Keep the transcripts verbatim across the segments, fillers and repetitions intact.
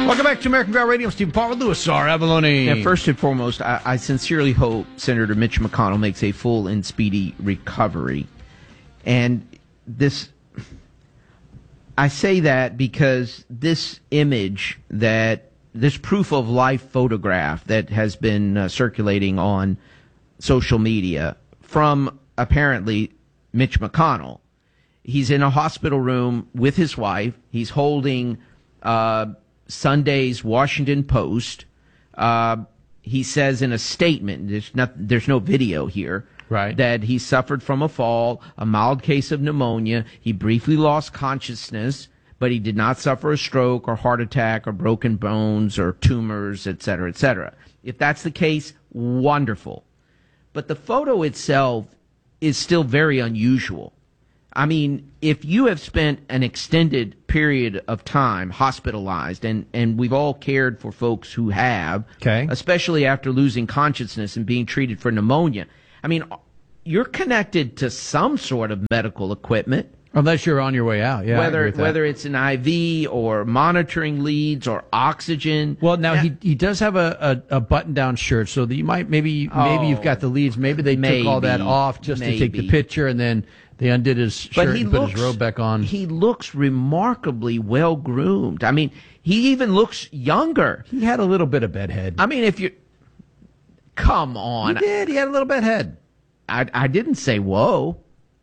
Welcome back to American Girl Radio. I'm Stephen Paul with Louis R. Avalone. Now, first and foremost, I, I sincerely hope Senator Mitch McConnell makes a full and speedy recovery. And this, I say that because this image that, this proof of life photograph that has been uh, circulating on social media from apparently Mitch McConnell, he's in a hospital room with his wife. He's holding uh, Sunday's Washington Post. Uh, he says in a statement, there's, not, there's no video here, right, that he suffered from a fall, a mild case of pneumonia. He briefly lost consciousness, but he did not suffer a stroke or heart attack or broken bones or tumors, et cetera, et cetera. If that's the case, wonderful. But the photo itself is still very unusual. I mean, if you have spent an extended period of time hospitalized, and, and we've all cared for folks who have, okay, especially after losing consciousness and being treated for pneumonia, I mean, you're connected to some sort of medical equipment. Unless you're on your way out, yeah. Whether whether it's an I V or monitoring leads or oxygen. Well, now yeah. he he does have a, a, a button-down shirt, so that you might maybe oh, maybe you've got the leads. Maybe they maybe, took all that off just maybe. to take the picture, and then they undid his shirt and looks, put his robe back on. He looks remarkably well groomed. I mean, he even looks younger. He had a little bit of bedhead. I mean, if you come on, he did. He had a little bedhead. I I didn't say whoa.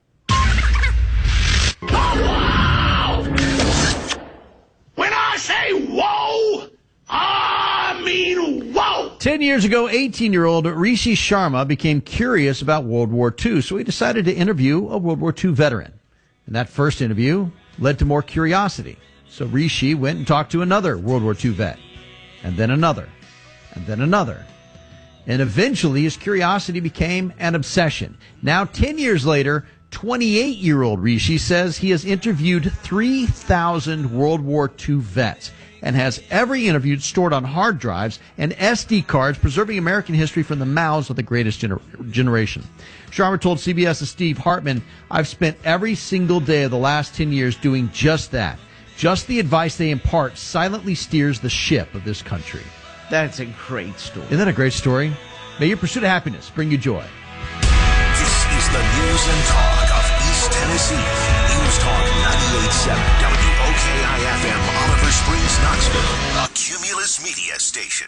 When I say whoa, I mean whoa. Ten years ago, eighteen-year-old Rishi Sharma became curious about World War Two, so he decided to interview a World War Two veteran. And that first interview led to more curiosity. So Rishi went and talked to another World War Two vet, and then another, and then another. And eventually his curiosity became an obsession. Now, ten years later, twenty-eight-year-old Rishi says he has interviewed three thousand World War Two vets and has every interview stored on hard drives and S D cards, preserving American history from the mouths of the greatest gener- generation. Sharma told CBS's Steve Hartman, "I've spent every single day of the last ten years doing just that. Just the advice they impart silently steers the ship of this country." That's a great story. Isn't that a great story? May your pursuit of happiness bring you joy. This is the news and talk of East Tennessee. News Talk ninety-eight point seven W O K I F M, Oliver Springs, Knoxville, a Cumulus Media station.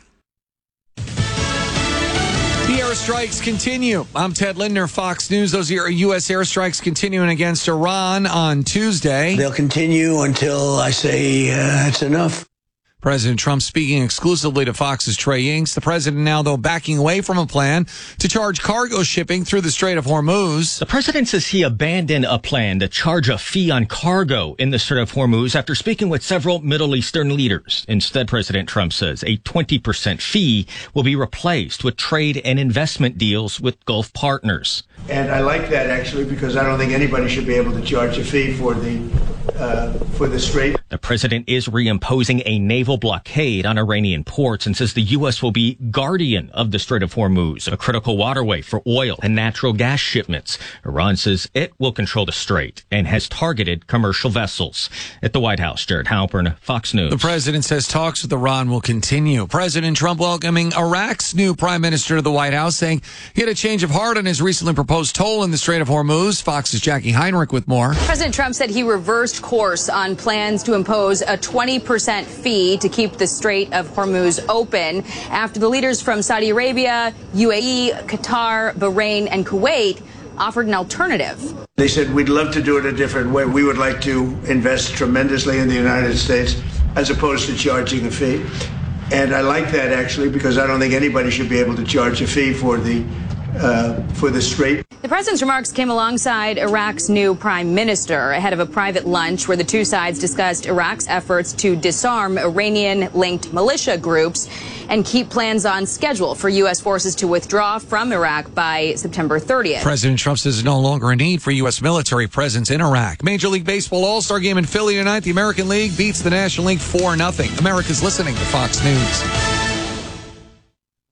The airstrikes continue. I'm Ted Lindner, Fox News. Those are U S airstrikes continuing against Iran on Tuesday. They'll continue until I say uh, it's enough. President Trump speaking exclusively to Fox's Trey Inks. The president now, though, backing away from a plan to charge cargo shipping through the Strait of Hormuz. The president says he abandoned a plan to charge a fee on cargo in the Strait of Hormuz after speaking with several Middle Eastern leaders. Instead, President Trump says a twenty percent fee will be replaced with trade and investment deals with Gulf partners. And I like that, actually, because I don't think anybody should be able to charge a fee for the uh, for the Strait. The president is reimposing a naval blockade on Iranian ports and says the U S will be guardian of the Strait of Hormuz, a critical waterway for oil and natural gas shipments. Iran says it will control the strait and has targeted commercial vessels. At the White House, Jared Halpern, Fox News. The president says talks with Iran will continue. President Trump welcoming Iraq's new prime minister to the White House, saying he had a change of heart on his recently proposed toll in the Strait of Hormuz. Fox's Jackie Heinrich with more. President Trump said he reversed course on plans to impose a twenty percent fee to keep the Strait of Hormuz open after the leaders from Saudi Arabia, U A E, Qatar, Bahrain, and Kuwait offered an alternative. They said, we'd love to do it a different way. We would like to invest tremendously in the United States as opposed to charging a fee. And I like that, actually, because I don't think anybody should be able to charge a fee for the uh, for the Strait. The president's remarks came alongside Iraq's new prime minister ahead of a private lunch where the two sides discussed Iraq's efforts to disarm Iranian-linked militia groups and keep plans on schedule for U S forces to withdraw from Iraq by September thirtieth. President Trump says there's no longer a need for U S military presence in Iraq. Major League Baseball All-Star Game in Philly tonight. The American League beats the National League four nothing. America's listening to Fox News.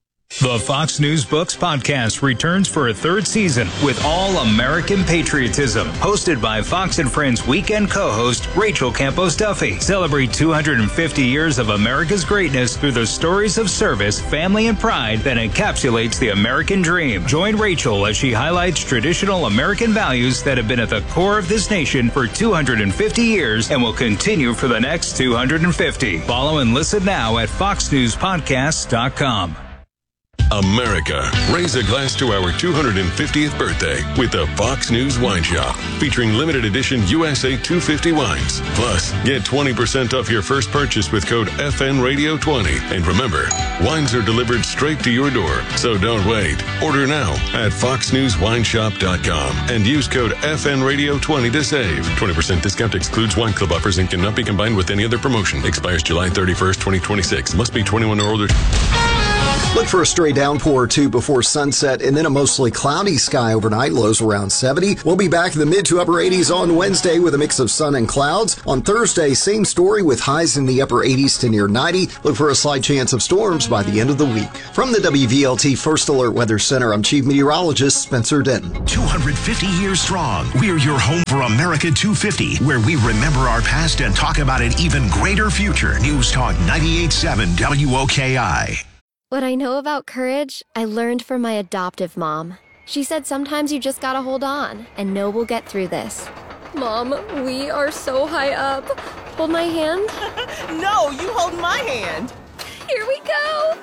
The Fox News Books podcast returns for a third season with All American Patriotism, hosted by Fox and Friends weekend co-host Rachel Campos Duffy. Celebrate two hundred fifty years of America's greatness through the stories of service, family, and pride that encapsulates the American dream. Join Rachel as she highlights traditional American values that have been at the core of this nation for two hundred fifty years and will continue for the next two hundred fifty. Follow and listen now at fox news podcast dot com. America, raise a glass to our two hundred fiftieth birthday with the Fox News Wine Shop, featuring limited edition U S A two fifty wines. Plus, get twenty percent off your first purchase with code F N Radio twenty. And remember, wines are delivered straight to your door, so don't wait. Order now at fox news wine shop dot com and use code F N Radio twenty to save. twenty percent discount excludes wine club offers and cannot be combined with any other promotion. Expires July thirty-first, twenty twenty-six. Must be twenty-one or older. Look for a stray downpour or two before sunset and then a mostly cloudy sky overnight, lows around seventy. We'll be back in the mid to upper eighties on Wednesday with a mix of sun and clouds. On Thursday, same story with highs in the upper eighties to near ninety. Look for a slight chance of storms by the end of the week. From the W V L T First Alert Weather Center, I'm Chief Meteorologist Spencer Denton. two hundred fifty years strong. We're your home for America two fifty, where we remember our past and talk about an even greater future. News Talk ninety-eight point seven W O K I. What I know about courage, I learned from my adoptive mom. She said sometimes you just gotta hold on and know we'll get through this. Mom, we are so high up. Hold my hand. No, you hold my hand. Here we go.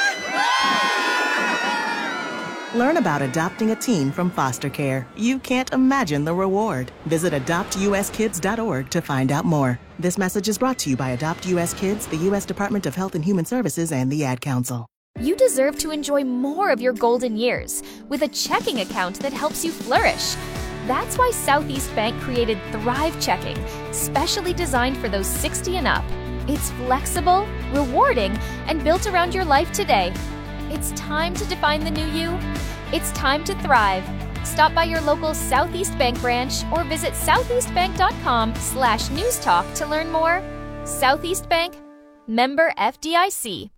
Learn about adopting a teen from foster care. You can't imagine the reward. Visit adopt u s kids dot org to find out more. This message is brought to you by Adopt U S Kids, the U S Department of Health and Human Services, and the Ad Council. You deserve to enjoy more of your golden years with a checking account that helps you flourish. That's why Southeast Bank created Thrive Checking, specially designed for those sixty and up. It's flexible, rewarding, and built around your life today. It's time to define the new you. It's time to thrive. Stop by your local Southeast Bank branch or visit southeastbank.com slash newstalk to learn more. Southeast Bank, member F D I C.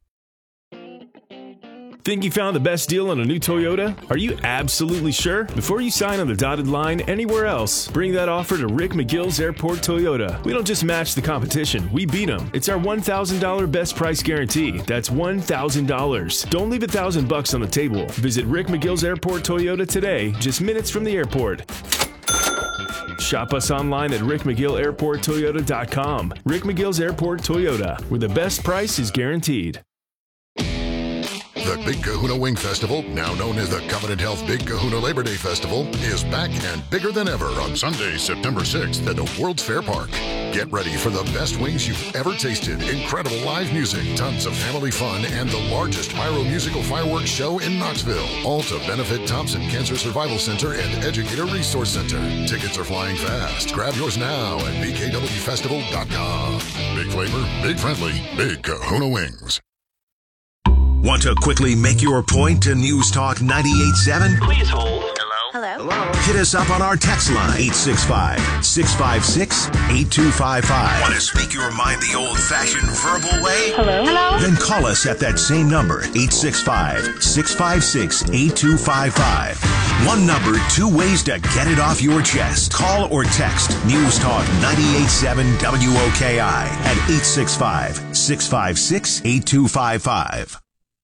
Think you found the best deal on a new Toyota? Are you absolutely sure? Before you sign on the dotted line anywhere else, bring that offer to Rick McGill's Airport Toyota. We don't just match the competition, we beat them. It's our one thousand dollars best price guarantee. That's one thousand dollars. Don't leave a thousand bucks on the table. Visit Rick McGill's Airport Toyota today, just minutes from the airport. Shop us online at rick mcgill airport toyota dot com. Rick McGill's Airport Toyota, where the best price is guaranteed. The Big Kahuna Wing Festival, now known as the Covenant Health Big Kahuna Labor Day Festival, is back and bigger than ever on Sunday, September sixth at the World's Fair Park. Get ready for the best wings you've ever tasted, incredible live music, tons of family fun, and the largest pyro-musical fireworks show in Knoxville. All to benefit Thompson Cancer Survival Center and Educator Resource Center. Tickets are flying fast. Grab yours now at b k w festival dot com. Big flavor, big friendly, Big Kahuna Wings. Want to quickly make your point to News Talk ninety-eight point seven? Please hold. Hello? Hello? Hit us up on our text line, eight six five, six five six, eight two five five. Want to speak your mind the old-fashioned verbal way? Hello? Hello? Then call us at that same number, eight six five, six five six, eight two five five. One number, two ways to get it off your chest. Call or text News Talk ninety-eight point seven W O K I at eight six five, six five six, eight two five five.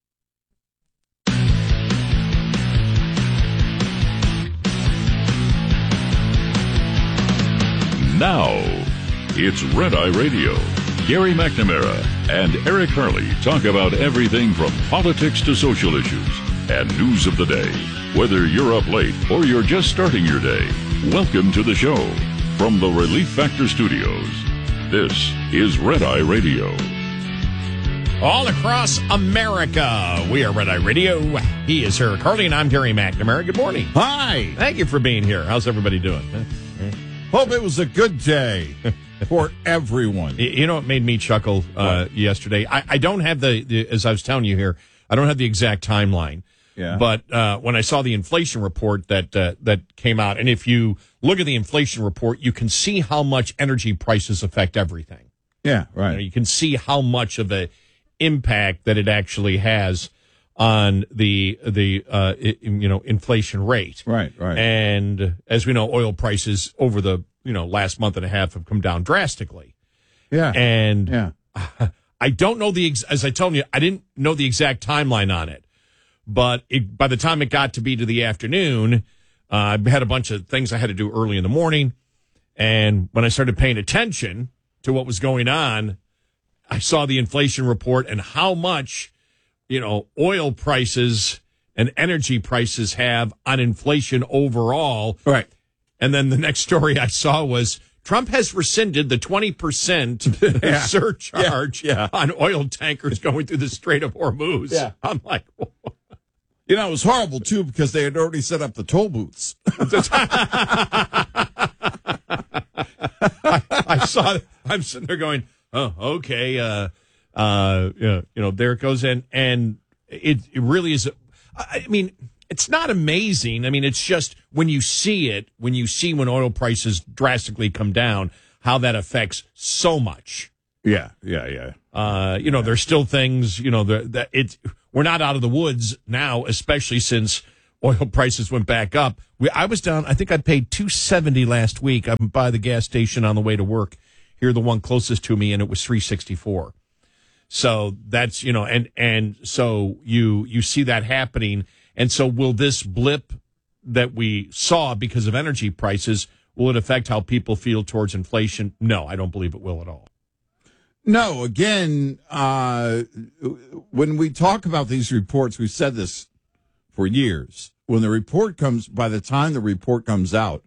Now, it's Red Eye Radio. Gary McNamara and Eric Harley talk about everything from politics to social issues and news of the day. Whether you're up late or you're just starting your day, welcome to the show. From the Relief Factor Studios, this is Red Eye Radio. All across America, we are Red Eye Radio. He is Eric Harley, and I'm Gary McNamara. Good morning. Hi. Thank you for being here. How's everybody doing? Hope it was a good day for everyone. You know what made me chuckle uh, yesterday? I, I don't have the, the, as I was telling you here, I don't have the exact timeline. Yeah. But uh, when I saw the inflation report that uh, that came out, and if you look at the inflation report, you can see how much energy prices affect everything. Yeah, right. You know, you can see how much of an impact that it actually has on the the uh, I, you know inflation rate. Right, right. And as we know, oil prices over the you know last month and a half have come down drastically. Yeah, and yeah. I don't know the ex- as I told you, I didn't know the exact timeline on it, but it, by the time it got to be to the afternoon, uh, I had a bunch of things I had to do early in the morning, and when I started paying attention to what was going on, I saw the inflation report and how much, you know, oil prices and energy prices have on inflation overall. Right. And then the next story I saw was Trump has rescinded the twenty percent Yeah. surcharge Yeah. Yeah. on oil tankers going through the Strait of Hormuz. Yeah. I'm like, whoa. You know, it was horrible, too, because they had already set up the toll booths. I, I saw it. I'm sitting there going, oh, okay. Uh, uh, you know, you know, there it goes. And, and it, it really is. I mean, it's not amazing. I mean, it's just when you see it, when you see when oil prices drastically come down, how that affects so much. Yeah, yeah, yeah. Uh, you know, there's still things, you know, that, that it's, we're not out of the woods now, especially since oil prices went back up. We, I was down, I think I paid two seventy last week. I'm by the gas station on the way to work here, the one closest to me, and it was three sixty-four. So that's, you know, and, and so you, you see that happening. And so will this blip that we saw because of energy prices, will it affect how people feel towards inflation? No, I don't believe it will at all. No, again, uh, when we talk about these reports, we've said this for years. When the report comes, by the time the report comes out,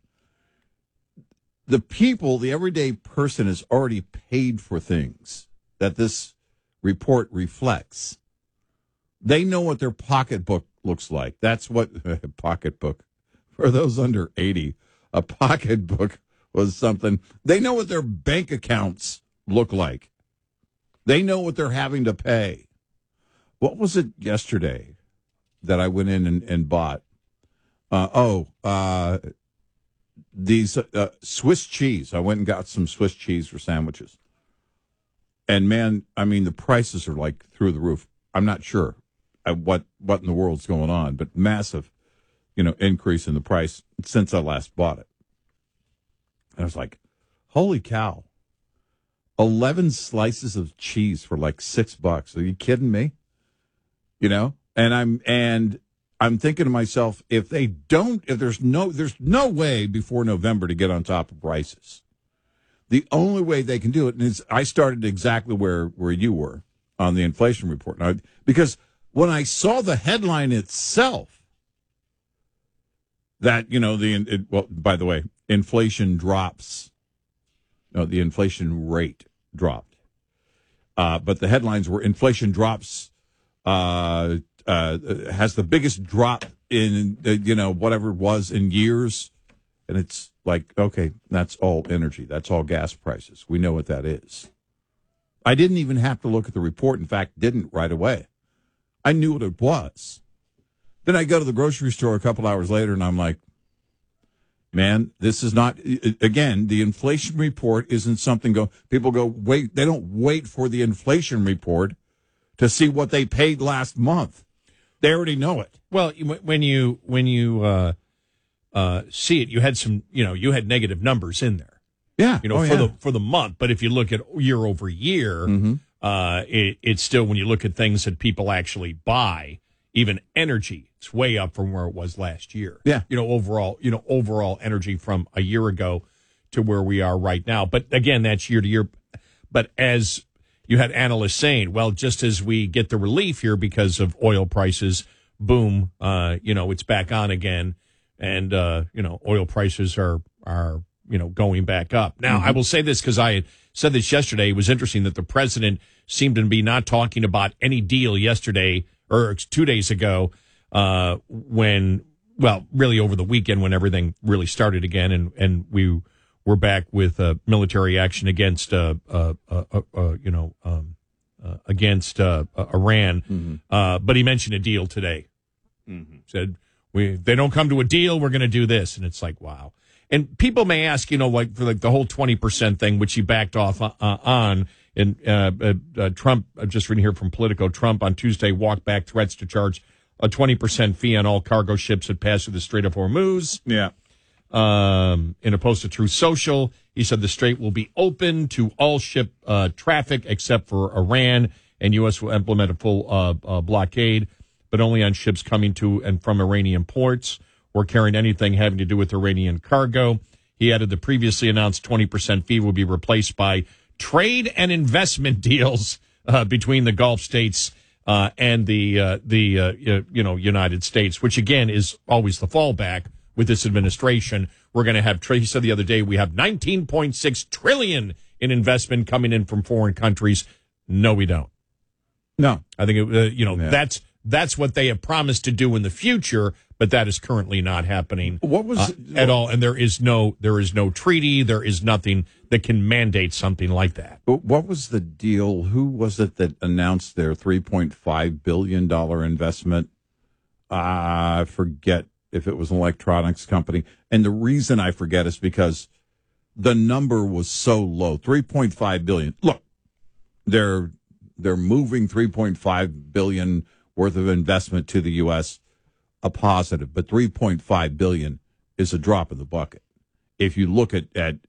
the people, the everyday person has already paid for things that this report reflects. They know what their pocketbook looks like. That's what pocketbook, for those under eighty, a pocketbook was something. They know what their bank accounts look like. They know what they're having to pay. What was it yesterday that I went in and, and bought? Uh, oh, uh, these uh, Swiss cheese. I went and got some Swiss cheese for sandwiches. And, man, I mean, the prices are like through the roof. I'm not sure what, what in the world's going on, but massive, you know, increase in the price since I last bought it. And I was like, holy cow. eleven slices of cheese for like six bucks. Are you kidding me? You know, and I'm, and I'm thinking to myself, if they don't, if there's no, there's no way before November to get on top of prices. The only way they can do it, and it's, I started exactly where, where you were on the inflation report. Now, because when I saw the headline itself, that, you know, the, it, well, by the way, inflation drops. No, the inflation rate dropped. Uh, but the headlines were inflation drops, uh, uh, has the biggest drop in, uh, you know, whatever it was in years. And it's like, okay, that's all energy. That's all gas prices. We know what that is. I didn't even have to look at the report. In fact, didn't right away. I knew what it was. Then I go to the grocery store a couple hours later and I'm like, man, this is not, again, the inflation report isn't something go, people go, wait, they don't wait for the inflation report to see what they paid last month. They already know it. Well, when you, when you, uh, uh, see it, you had some, you know, you had negative numbers in there. Yeah. You know, oh, for yeah. the, for the month. But if you look at year over year, mm-hmm. uh, it, it's still, when you look at things that people actually buy, even energy, it's way up from where it was last year. Yeah. You know, overall, you know, overall energy from a year ago to where we are right now. But again, that's year to year. But as you had analysts saying, well, just as we get the relief here because of oil prices, boom, uh, you know, it's back on again. And, uh, you know, oil prices are, are, you know, going back up. Now, mm-hmm. I will say this because I had said this yesterday. It was interesting that the president seemed to be not talking about any deal yesterday or two days ago, uh, when, well, really over the weekend when everything really started again and, and we were back with uh, military action against, uh, uh, uh, uh, uh you know, um, uh, against uh, uh, Iran. Mm-hmm. Uh, but he mentioned a deal today. Mm-hmm. Said, we, if they don't come to a deal, we're going to do this. And it's like, wow. And people may ask, you know, like for like the whole twenty percent thing, which he backed off uh, on, And uh, uh, uh, Trump, uh, just reading here from Politico, Trump on Tuesday walked back threats to charge a twenty percent fee on all cargo ships that pass through the Strait of Hormuz. Yeah. Um, in a post to Truth Social, he said the strait will be open to all ship uh, traffic except for Iran, and U S will implement a full uh, uh, blockade, but only on ships coming to and from Iranian ports or carrying anything having to do with Iranian cargo. He added the previously announced twenty percent fee will be replaced by trade and investment deals uh, between the Gulf states uh, and the uh, the uh, you know United States, which again is always the fallback with this administration. We're going to have. He said the other day we have nineteen point six trillion in investment coming in from foreign countries. No, we don't. No, I think it, uh, you know yeah. that's that's what they have promised to do in the future, but that is currently not happening. What was uh, at all? And there is no there is no treaty. There is nothing that can mandate something like that. What was the deal? Who was it that announced their three point five billion dollars investment? Uh, I forget if it was an electronics company. And the reason I forget is because the number was so low, three point five billion dollars. Look, they're they're moving three point five billion dollars worth of investment to the U S, a positive, but three point five billion dollars is a drop in the bucket. If you look at, at